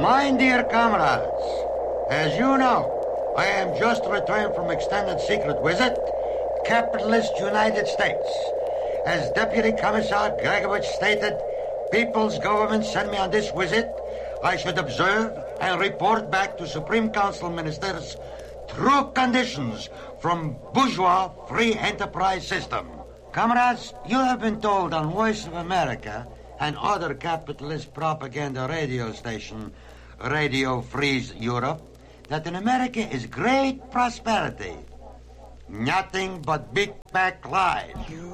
My dear comrades, as you know, I am just returned from extended secret visit, capitalist United States. As Deputy Commissar Gregovich stated, people's government sent me on this visit. I should observe and report back to Supreme Council ministers true conditions from bourgeois free enterprise system. Comrades, you have been told on Voice of America and other capitalist propaganda radio station, Radio Freeze Europe, that in America is great prosperity. Nothing but big back lies.